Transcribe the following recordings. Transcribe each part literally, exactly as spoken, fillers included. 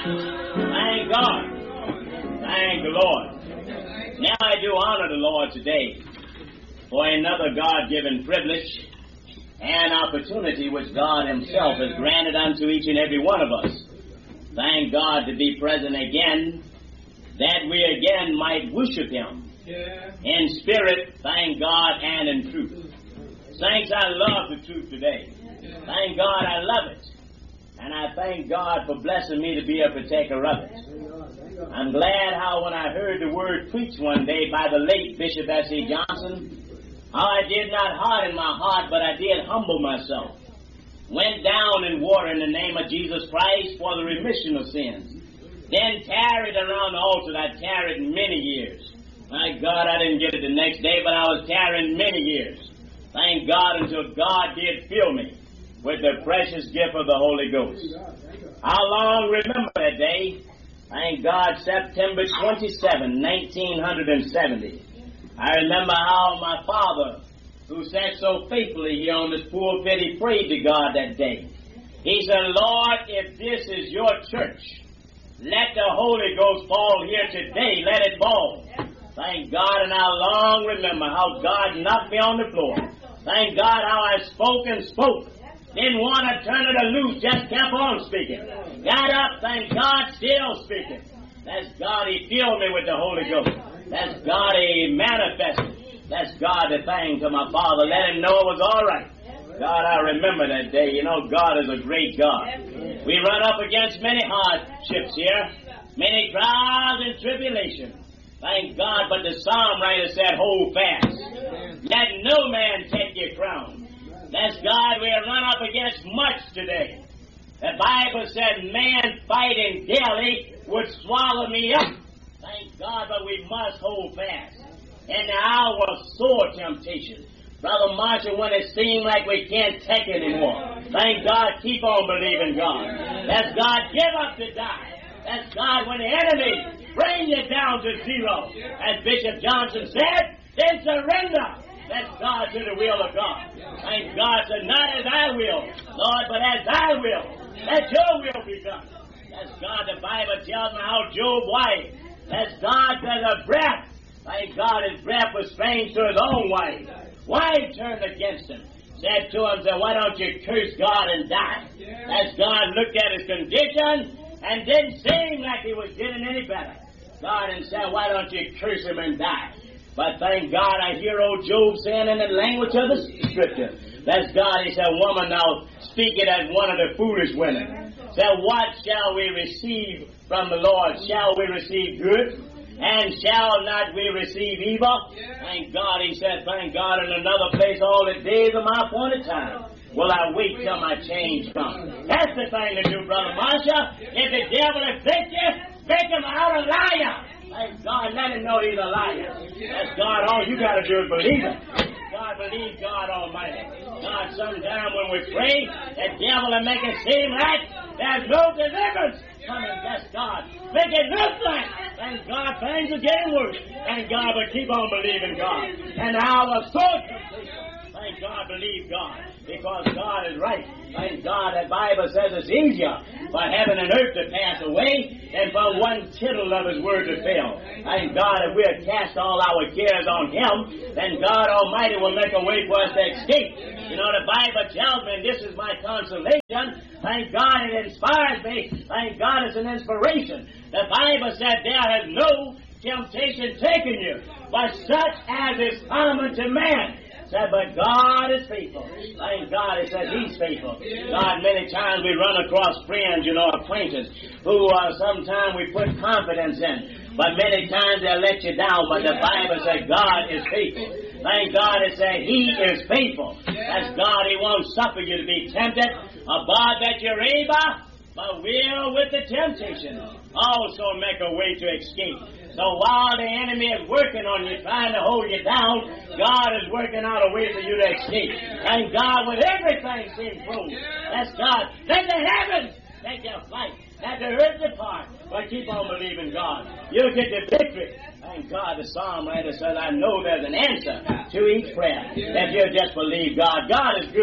Thank God. Thank the Lord. Now I do honor the Lord today for another God-given privilege and opportunity which God Himself has granted unto each and every one of us. Thank God to be present again, that we again might worship Him in spirit, thank God, and in truth. Saints, I love the truth today. Thank God I love it. And I thank God for blessing me to be a partaker of it. I'm glad how when I heard the word preached one day by the late Bishop S E Johnson, how I did not harden my heart, but I did humble myself. Went down in water in the name of Jesus Christ for the remission of sins. Then tarried around the altar. I tarried many years. My God, I didn't get it the next day, but I was tarrying many years. Thank God until God did fill me with the precious gift of the Holy Ghost. How long remember that day? Thank God, September twenty-seventh, nineteen seventy. I remember how my father, who sat so faithfully here on this pulpit, he prayed to God that day. He said, Lord, if this is your church, let the Holy Ghost fall here today. Let it fall. Thank God, and I long remember how God knocked me on the floor. Thank God how I spoke and spoke. Didn't want to turn it loose, just kept on speaking. Got up, thank God, still speaking. That's God, He filled me with the Holy Ghost. That's God, He manifested. That's God, the thing to my Father. Let Him know it was all right. God, I remember that day. You know, God is a great God. We run up against many hardships here, many trials and tribulations. Thank God, but the psalm writer said, hold fast. Let no man take your crown. That's God, we have run up against much today. The Bible said man fighting daily would swallow me up. Thank God, but we must hold fast. In the hour of sore temptation, Brother Marshall, when it seems like we can't take it anymore, thank God, keep on believing God. That's God, give up to die. That's God, when the enemy bring you down to zero, as Bishop Johnson said, then surrender. That's God to the will of God. Thank God, said, not as I will, Lord, but as I will. Let your will be done. That's God, the Bible tells me how Job wife. That's God, there's a breath. Thank God, his breath was strange to his own wife. Wife turned against him. Said to him, said, why don't you curse God and die? That's God looked at his condition and didn't seem like he was getting any better. God and said, why don't you curse him and die? But thank God I hear old Job saying in the language of the Scripture. That's God. He said, woman, now speak it as one of the foolish women. Said, what shall we receive from the Lord? Shall we receive good? And shall not we receive evil? Thank God. He said, thank God, in another place all the days of my appointed time will I wait till my change comes. That's the thing to do, Brother Marsha. If the devil afflicts you, make him out a liar. Thank God, let him know he's a liar. That's God, all you got to do is believe it. God, believe God Almighty. God, sometime when we pray, the devil will make it seem like there's no deliverance coming. That's God. Make it look like, thank God, things are getting worse. Thank God, but keep on believing God. And our soul temptation. Thank God, believe God, because God is right. Thank God, that Bible says it's easier for heaven and earth to pass away than for one tittle of His word to fail. Thank God, if we'll cast all our cares on Him, then God Almighty will make a way for us to escape. You know, the Bible tells me, and this is my consolation, thank God it inspires me. Thank God it's an inspiration. The Bible said there has no temptation taken you, but such as is common to man. Said, but God is faithful. Thank God, it says He's faithful. God, many times we run across friends, you know, acquaintances, who uh, sometimes we put confidence in. But many times they'll let you down. But the Bible says God is faithful. Thank God, it says He is faithful. That's God. He won't suffer you to be tempted above that you're able, but will with the temptation also make a way to escape. So while the enemy is working on you, trying to hold you down, God is working out a way for you to escape. And God, with everything seems closed. That's God. Let the heavens take your flight. Let the earth depart. But keep on believing God. You'll get the victory. Thank God, the psalm writer says, I know there's an answer to each prayer. If you'll just believe God. God is good.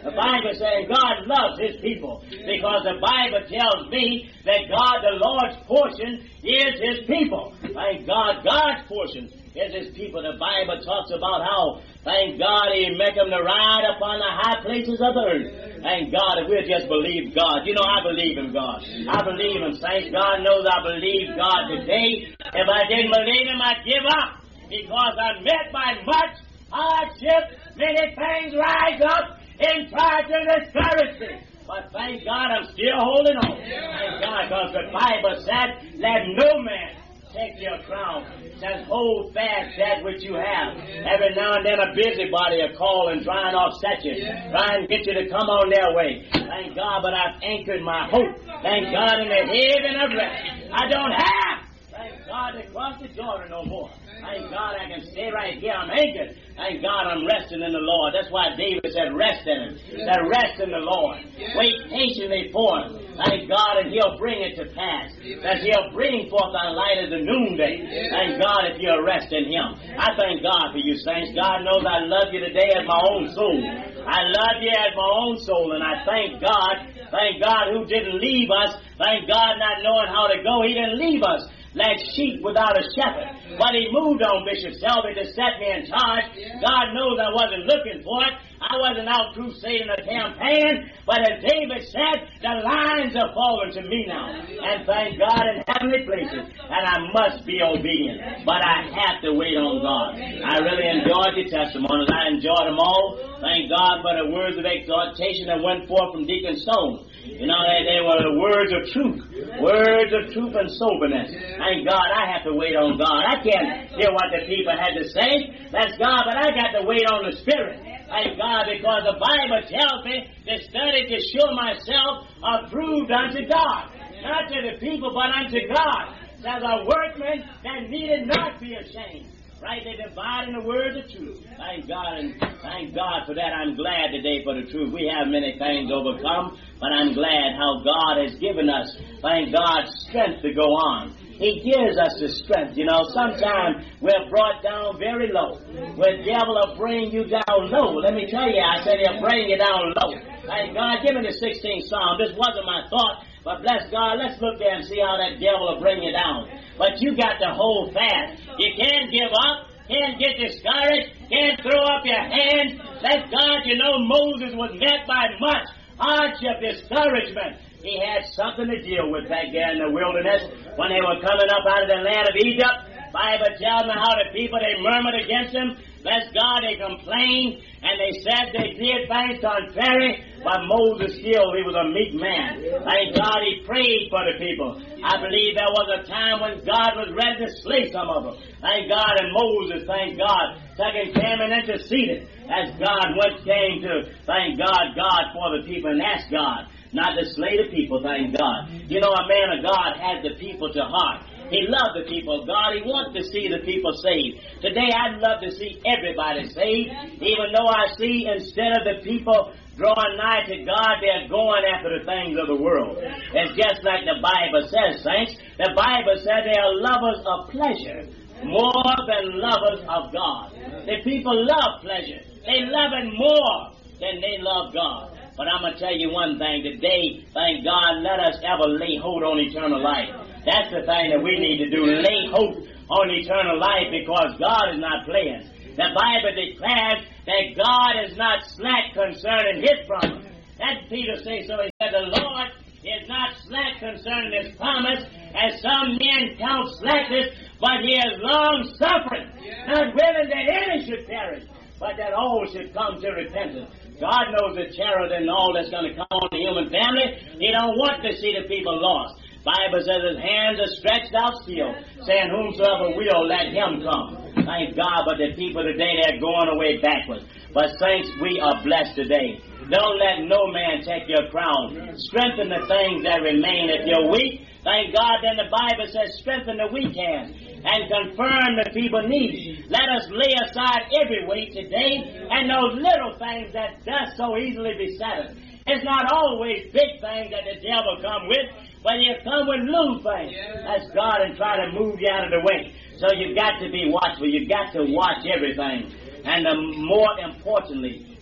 The Bible saying God loves His people because the Bible tells me that God, the Lord's portion, is His people. Thank God, God's portion is His people. The Bible talks about how, thank God, He make them to ride upon the high places of the earth. Thank God, if we'll just believe God. You know, I believe in God. I believe Him, saints. God knows I believe God today. If I didn't believe Him, I'd give up because I'm met by much hardship. Many things rise up and try to discourage me. But thank God I'm still holding on. Thank God, because the Bible said, let no man take your crown. It says, hold fast that which you have. Every now and then a busybody will call and try and offset you. Try and get you to come on their way. Thank God, but I've anchored my hope. Thank God in the haven of rest. I don't have, thank God, to cross the Jordan no more. Thank God I can stay right here. I'm anchored. Thank God I'm resting in the Lord. That's why David said rest in Him. That rest in the Lord. Wait patiently for Him. Thank God, and He'll bring it to pass. That He'll bring forth thy light as the noonday. Thank God if you'll rest in Him. I thank God for you, saints. God knows I love you today as my own soul. I love you as my own soul, and I thank God. Thank God who didn't leave us. Thank God not knowing how to go. He didn't leave us like sheep without a shepherd. But He moved on Bishop Selby to set me in charge. God knows I wasn't looking for it. I wasn't out crusading or campaigning. But as David said, the lines are falling to me now. And thank God in heavenly places. And I must be obedient. But I have to wait on God. I really enjoyed the testimonies. I enjoyed them all. Thank God for the words of exhortation that went forth from Deacon Stone. You know, they, they were the words of truth. Words of truth and soberness. Thank God I have to wait on God. I can't hear what the people had to say. That's God, but I got to wait on the Spirit. Thank God, because the Bible tells me to study to show myself approved unto God. Not to the people, but unto God. As a workman that needed not be ashamed. Right, they dividing the word of truth. Thank God, and thank God for that. I'm glad today for the truth. We have many things overcome, but I'm glad how God has given us, thank God, strength to go on. He gives us the strength. You know, sometimes we're brought down very low. The devil will bring you down low. Let me tell you, I said he'll bring you down low. Thank God, give me the sixteenth Psalm. This wasn't my thought, but bless God, let's look there and see how that devil will bring you down. But you got to hold fast. You can't give up. Can't get discouraged. Can't throw up your hands. Thank God, you know, Moses was met by much hardship, discouragement. He had something to deal with back there in the wilderness when they were coming up out of the land of Egypt. Bible tells me how the people, they murmured against him. Bless God, they complained, and they said they did things contrary, but Moses still, he was a meek man. Thank God he prayed for the people. I believe there was a time when God was ready to slay some of them. Thank God, and Moses, thank God, second came and interceded as God once came to, thank God, God for the people and asked God not to slay the people, thank God. You know, a man of God has the people to heart. He loved the people of God. He wants to see the people saved. Today, I'd love to see everybody saved, even though I see instead of the people drawing nigh to God, they're going after the things of the world. It's just like the Bible says, saints. The Bible said they are lovers of pleasure more than lovers of God. The people love pleasure. They love it more than they love God. But I'm going to tell you one thing. Today, thank God, let us ever lay hold on eternal life. That's the thing that we need to do, lay hope on eternal life, because God is not playing. The Bible declares that God is not slack concerning His promise. That Peter says so. He said, the Lord is not slack concerning His promise, as some men count slackness, but He is long-suffering, not willing that any should perish, but that all should come to repentance. God knows the terror and all that's going to come on the human family. He don't want to see the people lost. Bible says His hands are stretched out still, saying, whomsoever will, let him come. Thank God, but the people today, they're going away backwards. But saints, we are blessed today. Don't let no man take your crown. Strengthen the things that remain. If you're weak, thank God, then the Bible says, strengthen the weak hands and confirm the feeble knees. Let us lay aside every weight today and those little things that does so easily beset us. It's not always big things that the devil come with, but he'll come with little things. That's God and try to move you out of the way. So you've got to be watchful. You've got to watch everything. And the more importantly,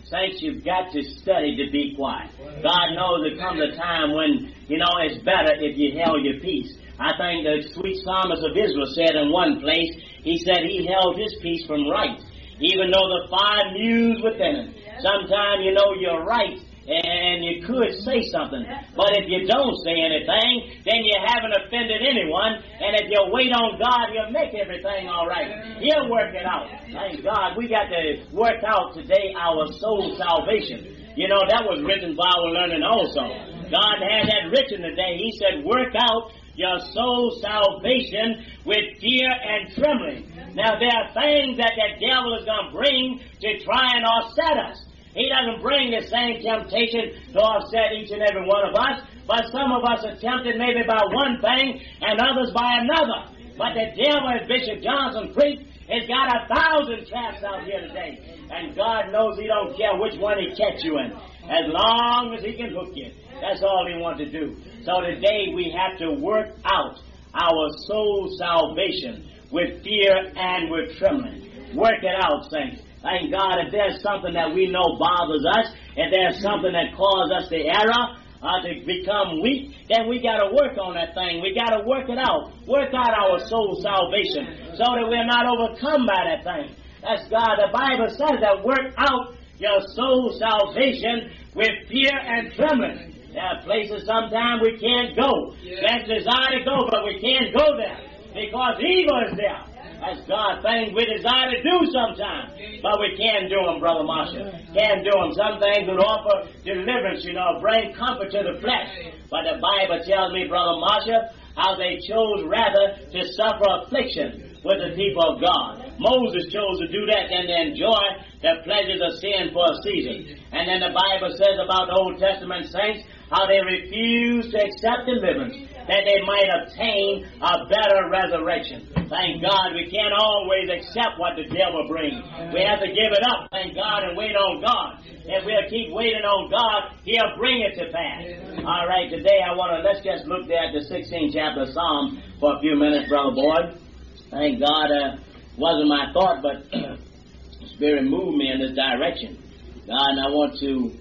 Saints, you've got to study to be quiet. God knows there comes a time when, you know, it's better if you held your peace. I think the sweet psalmist of Israel said in one place, he said he held his peace from right, even though the fire mused within him. Sometimes, you know, you're right, and you could say something. But if you don't say anything, then you haven't offended anyone. And if you wait on God, He'll make everything all right. He'll work it out. Thank God. We got to work out today our soul salvation. You know, that was written by our learning also. God had that written today. He said, work out your soul salvation with fear and trembling. Now, there are things that the devil is going to bring to try and offset us. He doesn't bring the same temptation to offset each and every one of us, but some of us are tempted maybe by one thing and others by another. But the devil, as Bishop Johnson preached, has got a thousand traps out here today. And God knows He don't care which one He catch you in, as long as He can hook you. That's all He wants to do. So today we have to work out our soul salvation with fear and with trembling. Work it out, saints. Thank God, if there's something that we know bothers us, if there's something that causes us the error, uh, to become weak, then we got to work on that thing. We got to work it out. Work out our soul salvation so that we're not overcome by that thing. That's God. The Bible says that work out your soul salvation with fear and trembling. There are places sometimes we can't go. There's desire to go, but we can't go there because evil is there. That's God, things we desire to do sometimes, but we can't do them, Brother Marshall. Can't do them. Some things would offer deliverance, you know, bring comfort to the flesh. But the Bible tells me, Brother Marshall, how they chose rather to suffer affliction with the people of God. Moses chose to do that and to enjoy the pleasures of sin for a season. And then the Bible says about the Old Testament saints, how they refused to accept deliverance, that they might obtain a better resurrection. Thank God we can't always accept what the devil brings. We have to give it up, thank God, and wait on God. If we'll keep waiting on God, He'll bring it to pass. All right, today I want to, let's just look there at the sixteenth chapter of Psalms for a few minutes, Brother Boyd. Thank God, uh, wasn't my thought, but the Spirit moved me in this direction. God, and I want to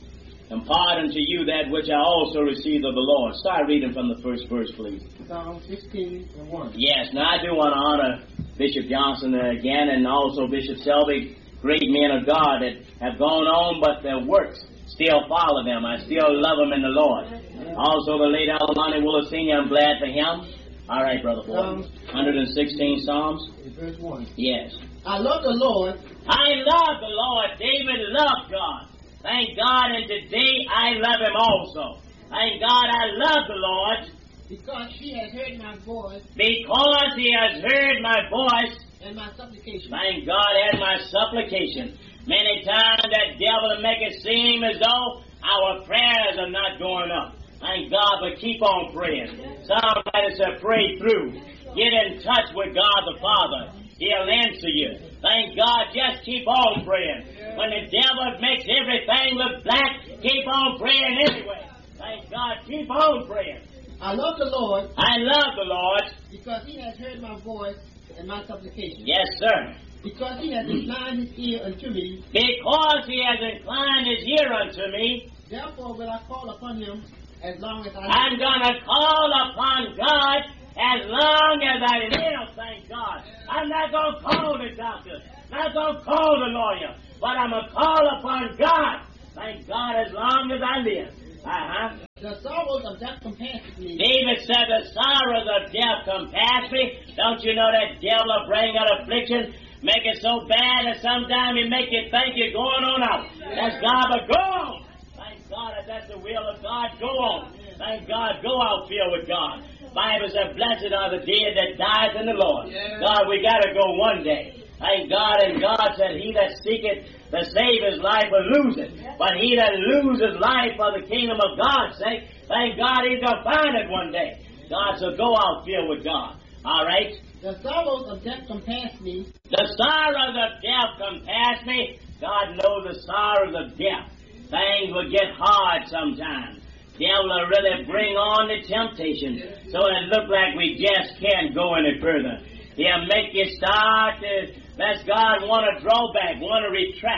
impart unto you that which I also received of the Lord. Start reading from the first verse, please. Psalm sixteen and one. Yes, now I do want to honor Bishop Johnson again and also Bishop Selby, great men of God that have gone on, but their works still follow them. I still love them in the Lord. Also the late Alani Willis Senior, I'm glad for him. All right, Brother Boyd. one hundred sixteen Psalms. Verse one. Yes. I love the Lord. I love the Lord. David loved God. Thank God, and today I love Him also. Thank God I love the Lord. Because He has heard my voice. Because He has heard my voice. And my supplication. Thank God and my supplication. Many times that devil will make it seem as though our prayers are not going up. Thank God, but keep on praying. Somebody said pray through. Get in touch with God the Father. He'll answer you. Thank God, just keep on praying. When the devil makes everything look black, keep on praying anyway. Thank God, keep on praying. I love the Lord. I love the Lord. Because He has heard my voice and my supplication. Yes, sir. Because He has inclined His ear unto me. Because He has inclined His ear unto me. Therefore will I call upon Him as long as I live. I'm going to call upon God as long as I live, thank God. I'm not going to call the doctor, not going to call the lawyer, but I'm going to call upon God, thank God, as long as I live. Uh-huh. The sorrows of death compassed me. David said, the sorrows of death compassed me. Don't you know that devil will bring out affliction, make it so bad that sometimes he make you think you're going on out. That's God, but go on. Thank God if that's the will of God, go on. Thank God, go out filled with God. Bible said, blessed are the dead that dies in the Lord. Yeah. God, we got to go one day. Thank God, and God said, he that seeketh to save his life will lose it. But he that loses life for the kingdom of God's sake, thank God he's going to find it one day. God said, go out filled with God. All right? The sorrows of death compassed me. The sorrows of death compassed me. God knows the sorrows of death. Things will get hard sometimes. Devil will really bring on the temptation so it look like we just can't go any further. He'll make you start to, that's God, want to draw back, want to retract.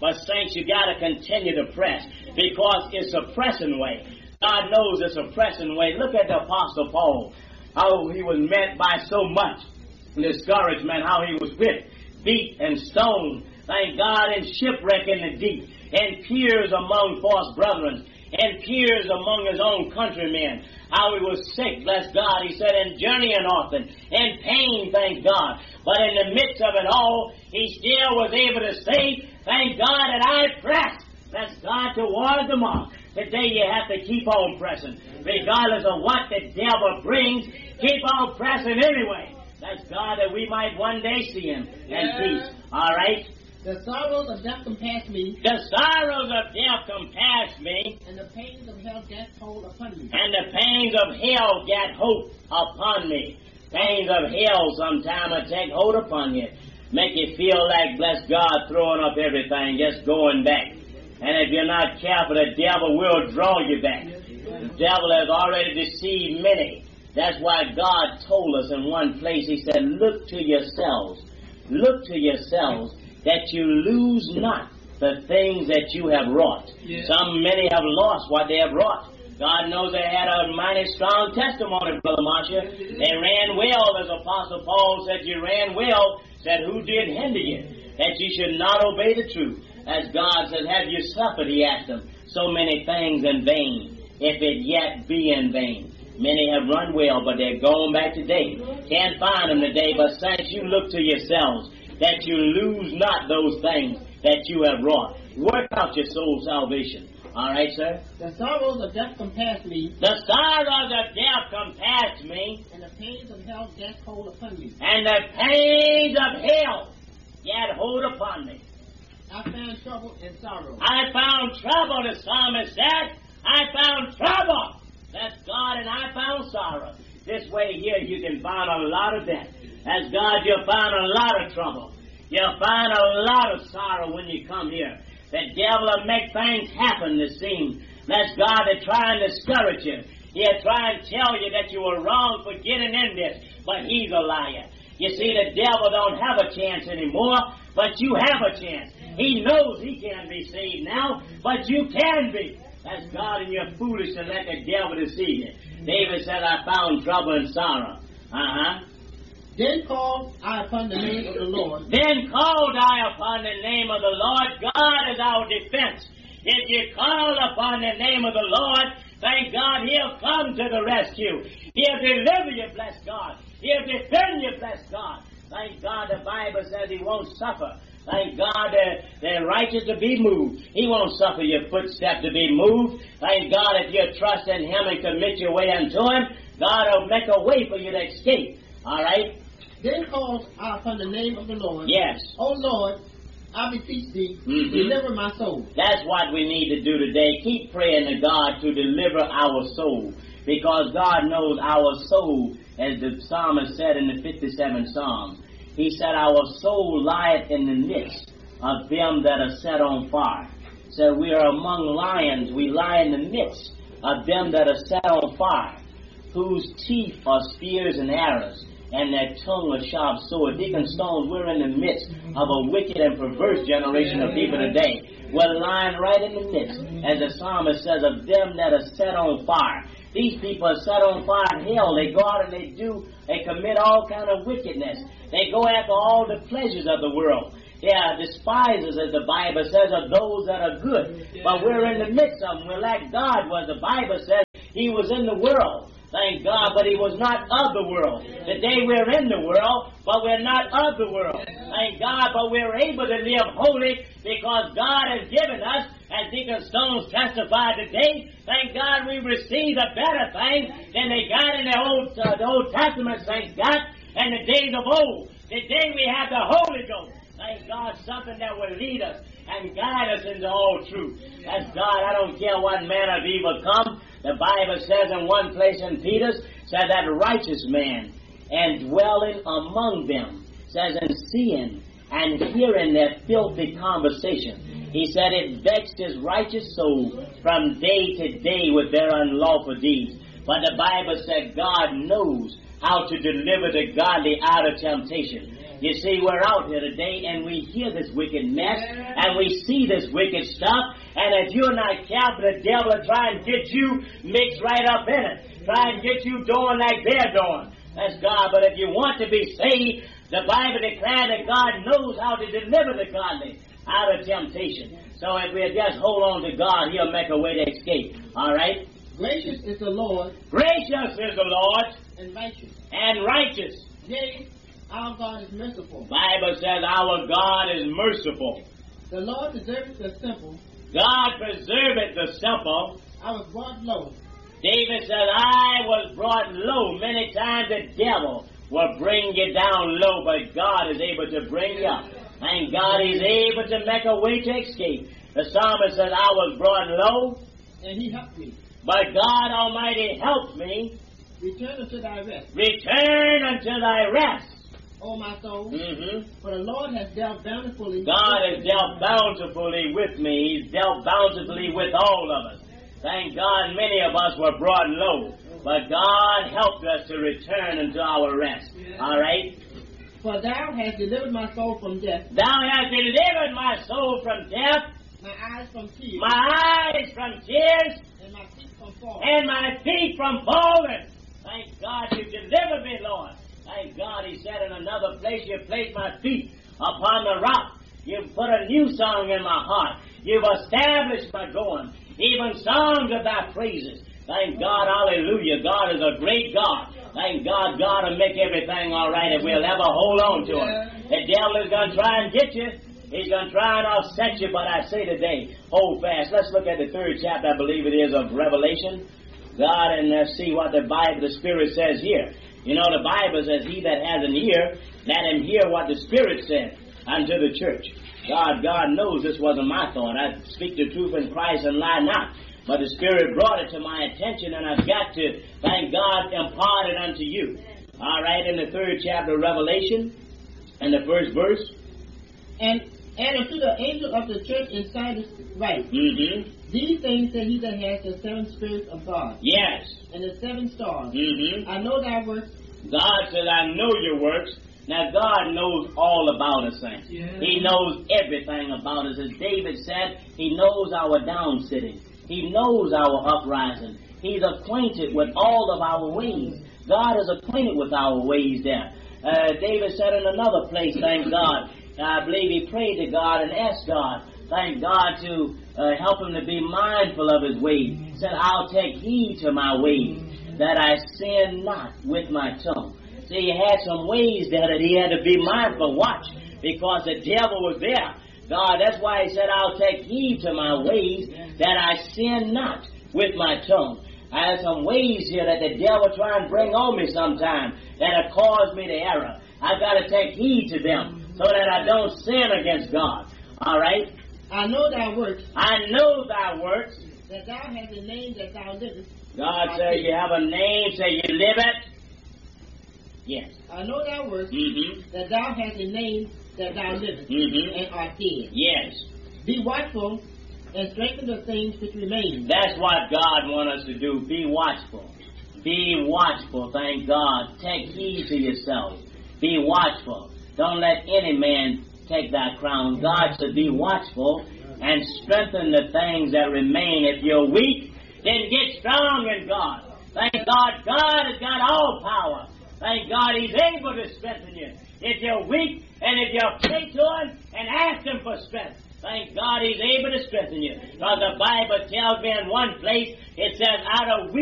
But saints, you got to continue to press because it's a pressing way. God knows it's a pressing way. Look at the Apostle Paul, how he was met by so much discouragement, how he was whipped, beat, and stoned. Thank God, in shipwreck in the deep, and peers among false brethren, and peers among his own countrymen. How he was sick, bless God, he said, and journeying often, and pain, thank God. But in the midst of it all, he still was able to say, thank God that I pressed, bless God, toward the mark. Today you have to keep on pressing. Regardless of what the devil brings, keep on pressing anyway. Bless God that we might one day see him in yeah. peace. All right? The sorrows of death compassed me. The sorrows of death compassed me. And the pains of hell got hold upon me. And the pains of hell got hold upon me. Pains of hell sometime will take hold upon you. Make you feel like, bless God, throwing up everything, just going back. And if you're not careful, the devil will draw you back. The devil has already deceived many. That's why God told us in one place, he said, look to yourselves. Look to yourselves that you lose not the things that you have wrought. Yeah. Some, many have lost what they have wrought. God knows they had a mighty strong testimony, Brother Marshall. They ran well, as Apostle Paul said, you ran well. Said, who did hinder you? That you should not obey the truth. As God said, have you suffered, he asked them, so many things in vain, if it yet be in vain. Many have run well, but they're going back today. Can't find them today, but saints, you look to yourselves, that you lose not those things that you have wrought. Work out your soul salvation. All right, sir? The sorrows of death compassed me. The sorrows of death compassed me. And the pains of hell got hold upon me. And the pains of hell got hold upon me. I found trouble and sorrow. I found trouble, the psalmist said. I found trouble. That's God, and I found sorrow. This way here you can find a lot of death. As God, you'll find a lot of trouble. You'll find a lot of sorrow when you come here. The devil will make things happen to seem. That's God to try and discourage you. He'll try and tell you that you were wrong for getting in this, but he's a liar. You see, the devil don't have a chance anymore, but you have a chance. He knows he can't be saved now, but you can be. That's God, and you're foolish to let the devil deceive you. David said, I found trouble and sorrow. Uh-huh. Then called I upon the name of the Lord. Then called I upon the name of the Lord. God is our defense. If you call upon the name of the Lord, thank God he'll come to the rescue. He'll deliver you, bless God. He'll defend you, bless God. Thank God the Bible says he won't suffer. Thank God the, the righteous to be moved. He won't suffer your footstep to be moved. Thank God if you trust in him and commit your way unto him, God will make a way for you to escape. All right? Then called I upon the name of the Lord. Yes. O Lord, I beseech thee, mm-hmm. deliver my soul. That's what we need to do today. Keep praying to God to deliver our soul. Because God knows our soul, as the psalmist said in the fifty-seventh Psalm. He said, our soul lieth in the midst of them that are set on fire. So we are among lions. We lie in the midst of them that are set on fire, whose teeth are spears and arrows, and their tongue a sharp sword. Deacon Stones, we're in the midst of a wicked and perverse generation of people today. We're lying right in the midst, as the psalmist says, of them that are set on fire. These people are set on fire in hell. They go out and they do, they commit all kind of wickedness. They go after all the pleasures of the world. They are despisers, as the Bible says, of those that are good. But we're in the midst of them. We're like God was. The Bible says he was in the world. Thank God, but he was not of the world. Today we're in the world, but we're not of the world. Thank God, but we're able to live holy because God has given us, as Deacon Stones testified today, thank God we received a better thing than they got in the Old, uh, the Old Testament, thank God, and the days of old. Today we have the Holy Ghost. Thank God, something that will lead us and guide us into all truth. That's God. I don't care what manner of evil come. The Bible says in one place in Peter's, says that righteous man, and dwelling among them, says in seeing and hearing their filthy conversation. He said it vexed his righteous soul from day to day with their unlawful deeds. But the Bible said God knows how to deliver the godly out of temptation. You see, we're out here today and we hear this wicked mess and we see this wicked stuff. And if you're not careful, the devil will try and get you mixed right up in it. Try and get you doing like they're doing. That's God. But if you want to be saved, the Bible declares that God knows how to deliver the godly out of temptation. So if we just hold on to God, He'll make a way to escape. All right? Gracious is the Lord. Gracious is the Lord. And righteous. And righteous. Yea, our God is merciful. Bible says our God is merciful. The Lord preserveth the simple. God preserveth the simple. I was brought low. David said, I was brought low. Many times the devil will bring you down low, but God is able to bring you up. And God is able to make a way to escape. The psalmist said, I was brought low. And He helped me. But God Almighty helped me. Return unto thy rest. Return unto thy rest. O my soul. Mm-hmm. For the Lord has dealt bountifully. God has dealt bountifully with me. He's dealt bountifully with all of us. Thank God many of us were brought low. But God helped us to return unto our rest. All right? For thou hast delivered my soul from death. Thou hast delivered my soul from death. My eyes from tears. My eyes from tears. And my feet from falling. And my feet from falling. Thank God you delivered me, Lord. Thank God He said in another place, you placed my feet upon the rock. You've put a new song in my heart. You've established my going. Even songs of thy praises. Thank God, hallelujah. God is a great God. Thank God, God will make everything all right if we'll ever hold on to Him. The devil is going to try and get you. He's going to try and upset you, but I say today, hold fast. Let's look at the third chapter, I believe it is, of Revelation. God, and let's see what the Bible, the Spirit says here. You know, the Bible says, he that has an ear, let him hear what the Spirit said unto the church. God, God knows this wasn't my thought. I speak the truth in Christ and lie not. But the Spirit brought it to my attention, and I've got to, thank God, impart it unto you. All right, in the third chapter of Revelation, and the first verse. And, and unto the angel of the church in Sardis write, Mm-hmm. These things said he that has the seven spirits of God. Yes. And the seven stars. Mm-hmm. I know thy works. God said, I know your works. Now, God knows all about us, saints. Yeah. He knows everything about us. As David said, He knows our down sitting. He knows our uprising. He's acquainted with all of our ways. God is acquainted with our ways there. Uh, David said in another place, thank God, I believe he prayed to God and asked God, thank God, to uh, help him to be mindful of his ways. He said, I'll take heed to my ways, that I sin not with my tongue. See, he had some ways there that he had to be mindful. Watch, because the devil was there. God, that's why he said, I'll take heed to my ways, that I sin not with my tongue. I have some ways here that the devil try and bring on me sometime that have caused me to error. I've got to take heed to them so that I don't sin against God. All right? I know thy works. I know thy works. That thou hast a name that thou livest. God says you have a name, say you live it. Yes. I know thy works. Mm-hmm. That thou hast a name that thou livest. Mm-hmm. And art dead. Yes. Be watchful and strengthen the things which remain. That's what God wants us to do. Be watchful. Be watchful, thank God. Take heed to yourself. Be watchful. Don't let any man take thy crown. God said be watchful and strengthen the things that remain. If you're weak, then get strong in God. Thank God, God has got all power. Thank God He's able to strengthen you. If you're weak, and if you pray to Him and ask Him for strength, thank God He's able to strengthen you. Because the Bible tells me in one place, it says, out of weakness